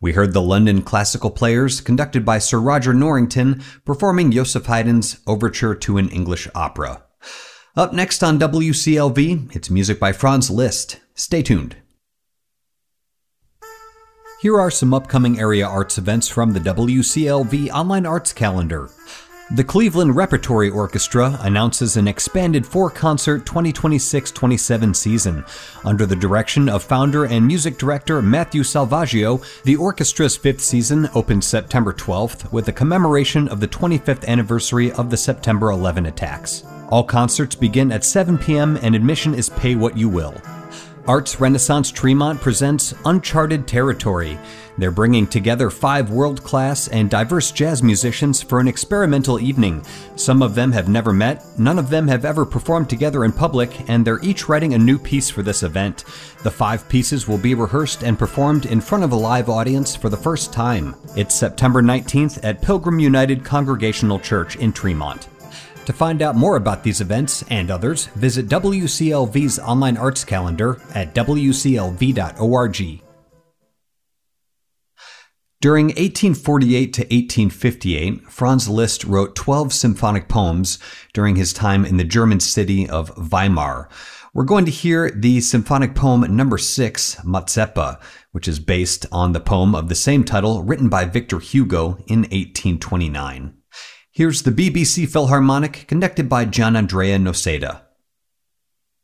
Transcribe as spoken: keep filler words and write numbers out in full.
We heard the London Classical Players, conducted by Sir Roger Norrington, performing Joseph Haydn's Overture to an English Opera. Up next on W C L V, it's music by Franz Liszt. Stay tuned. Here are some upcoming area arts events from the W C L V Online Arts Calendar. The Cleveland Repertory Orchestra announces an expanded four-concert twenty twenty-six twenty-seven season. Under the direction of founder and music director Matthew Salvaggio, the orchestra's fifth season opens September twelfth with a commemoration of the twenty-fifth anniversary of the September eleventh attacks. All concerts begin at seven p.m. and admission is pay what you will. Arts Renaissance Tremont presents Uncharted Territory. They're bringing together five world-class and diverse jazz musicians for an experimental evening. Some of them have never met, none of them have ever performed together in public, and they're each writing a new piece for this event. The five pieces will be rehearsed and performed in front of a live audience for the first time. It's September nineteenth at Pilgrim United Congregational Church in Tremont. To find out more about these events and others, visit W C L V's online arts calendar at w c l v dot org. During eighteen forty-eight to eighteen fifty-eight, Franz Liszt wrote twelve symphonic poems during his time in the German city of Weimar. We're going to hear the symphonic poem number six, Mazeppa, which is based on the poem of the same title written by Victor Hugo in eighteen twenty-nine. Here's the B B C Philharmonic, conducted by Gianandrea Noseda.